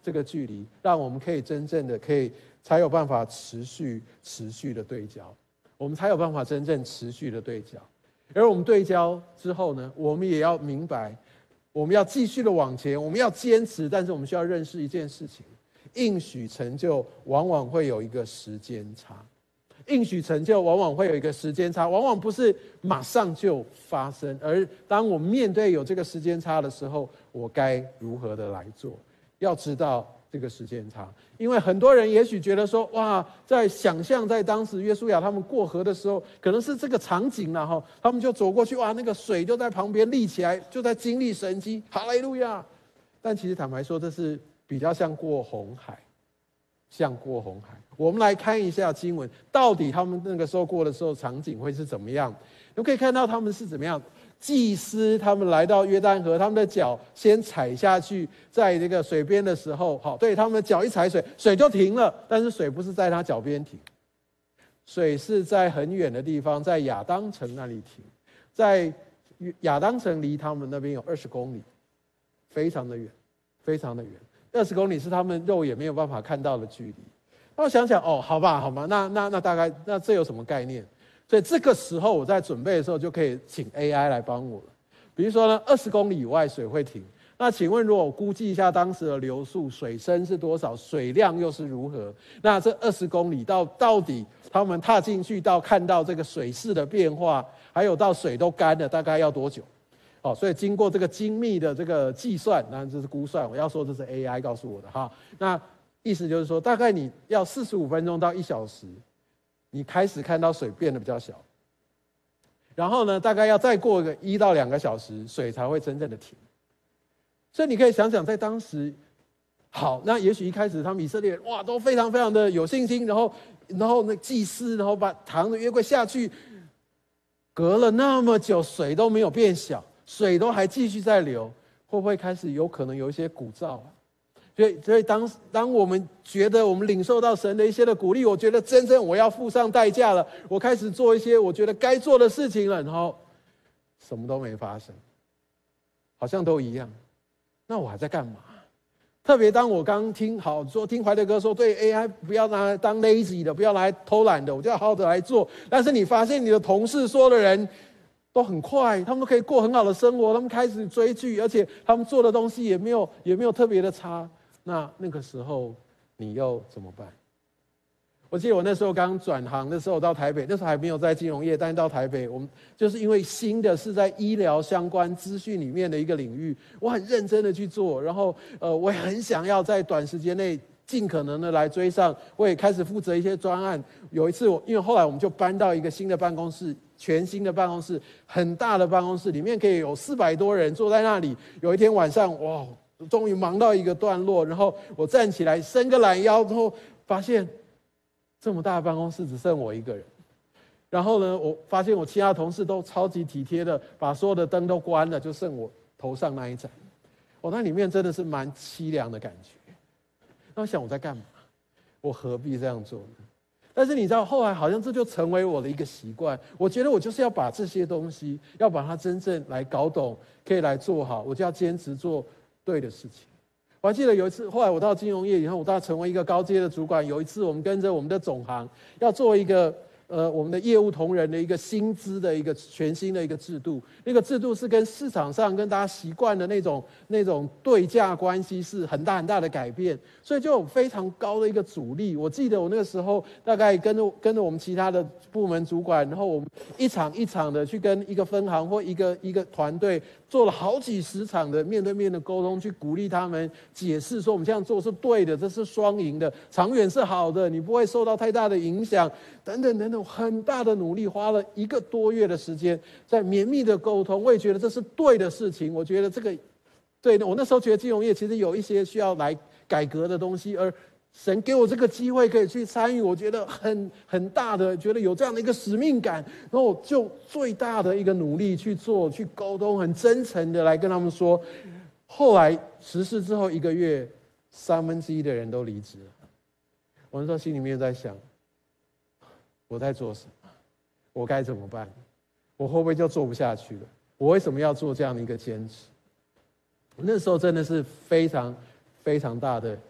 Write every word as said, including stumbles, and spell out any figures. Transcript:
这个距离，让我们可以真正的可以才有办法持续持续的对焦，我们才有办法真正持续的对焦。而我们对焦之后呢，我们也要明白，我们要继续的往前，我们要坚持，但是我们需要认识一件事情：应许成就往往会有一个时间差。应许成就往往会有一个时间差，往往不是马上就发生，而当我们面对有这个时间差的时候，我该如何的来做？要知道这个时间差，因为很多人也许觉得说，哇，在想象在当时约书亚他们过河的时候，可能是这个场景了哈，他们就走过去，哇，那个水就在旁边立起来，就在经历神迹，哈利路亚。但其实坦白说，这是比较像过红海。像过红海，我们来看一下经文，到底他们那个时候过的时候场景会是怎么样？你可以看到他们是怎么样。祭司他们来到约旦河，他们的脚先踩下去，在这个水边的时候，好，对，他们的脚一踩水，水就停了。但是水不是在他脚边停，水是在很远的地方，在亚当城那里停。在亚当城离他们那边有二十公里，非常的远，非常的远。二十公里是他们肉眼没有办法看到的距离。那我想想，哦，好吧，好吧，那那那大概那这有什么概念？所以这个时候我在准备的时候就可以请 A I 来帮我了。比如说呢，二十公里以外水会停。那请问，如果我估计一下当时的流速、水深是多少，水量又是如何？那这二十公里到到底他们踏进去到看到这个水势的变化，还有到水都干了，大概要多久？哦，所以经过这个精密的这个计算，那这是估算，我要说这是 A I 告诉我的哈。那意思就是说，大概你要四十五分钟到一小时，你开始看到水变得比较小，然后呢，大概要再过个一到两个小时，水才会真正的停。所以你可以想想，在当时，好，那也许一开始他们以色列人哇都非常非常的有信心，然后然后那祭司，然后把扛着约柜下去，隔了那么久，水都没有变小。水都还继续在流，会不会开始有可能有一些鼓噪啊？所以，所以当当我们觉得我们领受到神的一些的鼓励，我觉得真正我要付上代价了，我开始做一些我觉得该做的事情了，然后什么都没发生，好像都一样。那我还在干嘛？特别当我刚听好说听怀德哥说，对 A I 不要拿来当 lazy 的，不要拿来偷懒的，我就要好好的来做。但是你发现你的同事说的人都很快，他们都可以过很好的生活，他们开始追剧，而且他们做的东西也没有也没有特别的差。那那个时候你又怎么办？我记得我那时候刚转行的时候到台北，那时候还没有在金融业，但是到台北，我们就是因为新的是在医疗相关资讯里面的一个领域，我很认真的去做，然后呃，我也很想要在短时间内尽可能的来追上，我也开始负责一些专案。有一次我因为后来我们就搬到一个新的办公室。全新的办公室，很大的办公室，里面可以有四百多人坐在那里。有一天晚上，哇，终于忙到一个段落，然后我站起来伸个懒腰，之后发现这么大的办公室只剩我一个人。然后呢，我发现我其他同事都超级体贴的，把所有的灯都关了，就剩我头上那一盏。哦，那里面真的是蛮凄凉的感觉。那我想我在干嘛？我何必这样做呢？但是你知道，后来好像这就成为我的一个习惯。我觉得我就是要把这些东西，要把它真正来搞懂，可以来做好，我就要坚持做对的事情。我还记得有一次，后来我到金融业以后，我到成为一个高阶的主管。有一次，我们跟着我们的总行要做一个呃我们的业务同仁的一个薪资的一个全新的一个制度。那个制度是跟市场上跟大家习惯的那种那种对价关系是很大很大的改变，所以就有非常高的一个阻力。我记得我那个时候大概跟着跟着我们其他的部门主管，然后我们一场一场的去跟一个分行或一个一个团队做了好几十场的面对面的沟通，去鼓励他们解释说我们这样做是对的，这是双赢的，长远是好的，你不会受到太大的影响，等等等等，很大的努力，花了一个多月的时间在绵密的沟通。我也觉得这是对的事情，我觉得这个对的。我那时候觉得金融业其实有一些需要来改革的东西，而神给我这个机会可以去参与，我觉得很很大的，觉得有这样的一个使命感，然后我就最大的一个努力去做，去沟通，很真诚的来跟他们说。后来实施之后一个月，三分之一的人都离职了。我那时候心里面在想，我在做什么？我该怎么办？我会不会就做不下去了？我为什么要做这样的一个坚持？那时候真的是非常非常大的